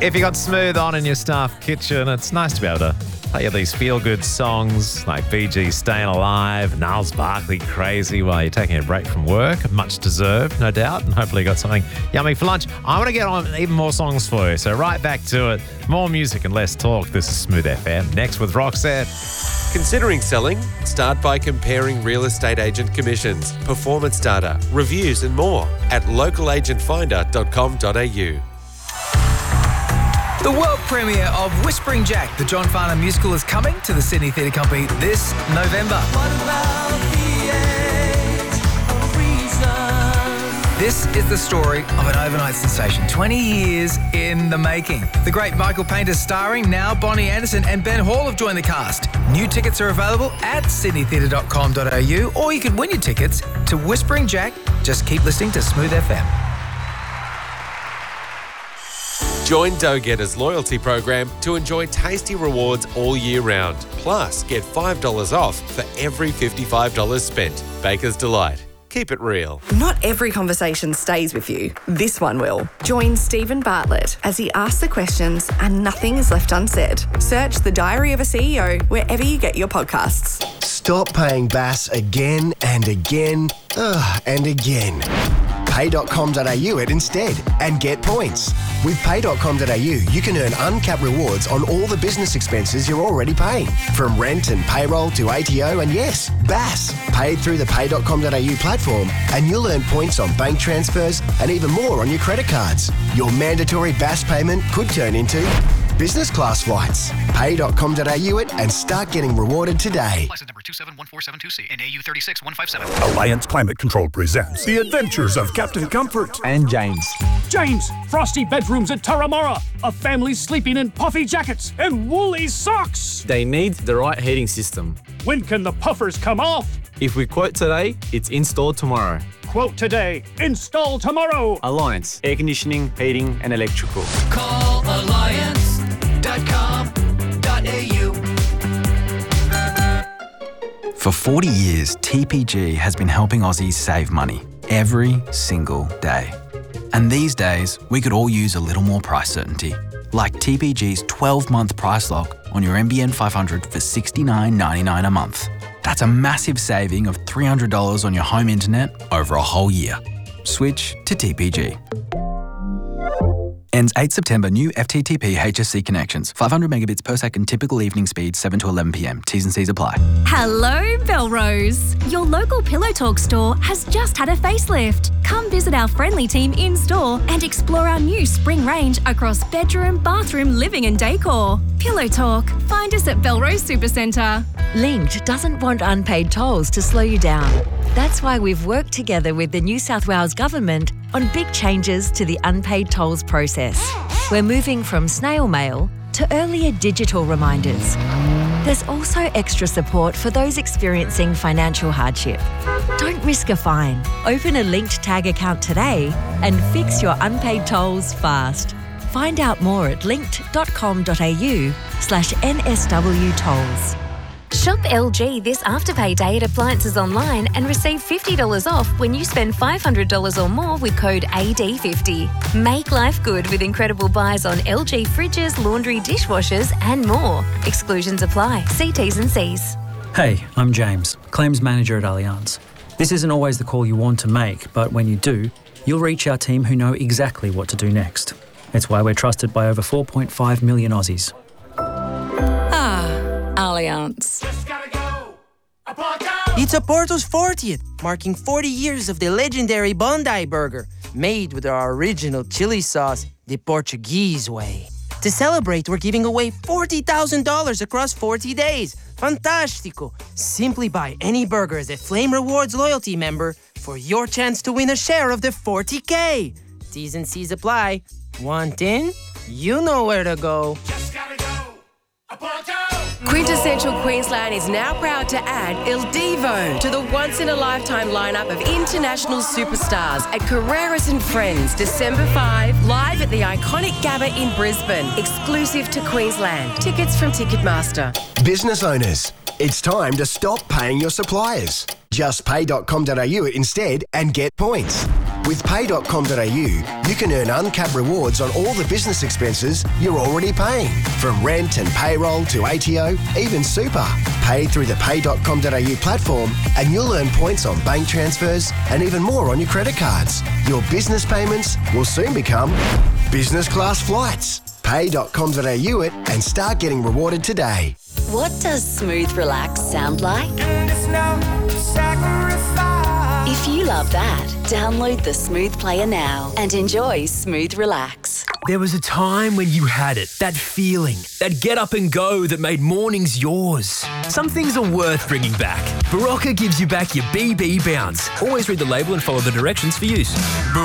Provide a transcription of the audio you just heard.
If you got Smooth on in your staff kitchen, it's nice to be able to play these feel-good songs like Bee Gees' Staying Alive, Gnarls Barkley Crazy while you're taking a break from work. Much deserved, no doubt, and hopefully you got something yummy for lunch. I want to get on even more songs for you, so right back to it. More music and less talk. This is Smooth FM. Next with Roxette. Considering selling? Start by comparing real estate agent commissions, performance data, reviews and more at localagentfinder.com.au. The world premiere of Whispering Jack, the John Farnham musical, is coming to the Sydney Theatre Company this November. What about the age of reason? This is the story of an overnight sensation, 20 years in the making. The great Michael Painter starring, now Bonnie Anderson and Ben Hall have joined the cast. New tickets are available at sydneytheatre.com.au, or you can win your tickets to Whispering Jack. Just keep listening to Smooth FM. Join Dough Getter's loyalty program to enjoy tasty rewards all year round. Plus, get $5 off for every $55 spent. Baker's Delight. Keep it real. Not every conversation stays with you. This one will. Join Stephen Bartlett as he asks the questions and nothing is left unsaid. Search The Diary of a CEO wherever you get your podcasts. Stop paying BAS again and again and again. Pay.com.au it instead and get points. With Pay.com.au, you can earn uncapped rewards on all the business expenses you're already paying. From rent and payroll to ATO and yes, BAS. Paid through the Pay.com.au platform and you'll earn points on bank transfers and even more on your credit cards. Your mandatory BAS payment could turn into business class flights. Pay.com.au it and start getting rewarded today. License number 271472C and AU 36157. Alliance Climate Control presents The Adventures of Captain Comfort and James. James, frosty bedrooms at Turramurra. A family sleeping in puffy jackets and woolly socks. They need the right heating system. When can the puffers come off? If we quote today, it's installed tomorrow. Quote today, install tomorrow. Alliance, air conditioning, heating and electrical. Call alliance.com.au. For 40 years, TPG has been helping Aussies save money every single day. And these days, we could all use a little more price certainty, like TPG's 12-month price lock on your NBN 500 for $69.99 a month. That's a massive saving of $300 on your home internet over a whole year. Switch to TPG. Ends 8 September. New FTTP HSC connections. 500 megabits per second. Typical evening speed 7 to 11 p.m. T's and C's apply. Hello, Belrose. Your local Pillow Talk store has just had a facelift. Come visit our friendly team in store and explore our new spring range across bedroom, bathroom, living and decor. Pillow Talk. Find us at Belrose Supercentre. Linked doesn't want unpaid tolls to slow you down. That's why we've worked together with the New South Wales Government on big changes to the unpaid tolls process. We're moving from snail mail to earlier digital reminders. There's also extra support for those experiencing financial hardship. Don't risk a fine. Open a Linked Tag account today and fix your unpaid tolls fast. Find out more at linked.com.au/NSW tolls. Shop LG this Afterpay Day at Appliances Online and receive $50 off when you spend $500 or more with code AD50. Make life good with incredible buys on LG fridges, laundry, dishwashers and more. Exclusions apply. See T's and C's. Hey, I'm James, Claims Manager at Allianz. This isn't always the call you want to make, but when you do, you'll reach our team who know exactly what to do next. It's why we're trusted by over 4.5 million Aussies. Allianz. It's Porto's 40th, marking 40 years of the legendary Bondi Burger, made with our original chili sauce, the Portuguese way. To celebrate, we're giving away $40,000 across 40 days. Fantástico! Simply buy any burger as a Flame Rewards loyalty member for your chance to win a share of the $40K. T's and C's apply. Want in? You know where to go. Quintessential Queensland is now proud to add Il Divo to the once-in-a-lifetime lineup of international superstars at Carreras and Friends, December 5, live at the iconic Gabba in Brisbane, exclusive to Queensland. Tickets from Ticketmaster. Business owners, it's time to stop paying your suppliers. Just pay.com.au instead and get points. With pay.com.au, you can earn uncapped rewards on all the business expenses you're already paying. From rent and payroll to ATO, even super. Pay through the pay.com.au platform and you'll earn points on bank transfers and even more on your credit cards. Your business payments will soon become business class flights. Pay.com.au it and start getting rewarded today. What does smooth relax sound like? If you love that, download the Smooth Player now and enjoy Smooth Relax. There was a time when you had it, that feeling, that get up and go that made mornings yours. Some things are worth bringing back. Barocca gives you back your BB bounce. Always read the label and follow the directions for use.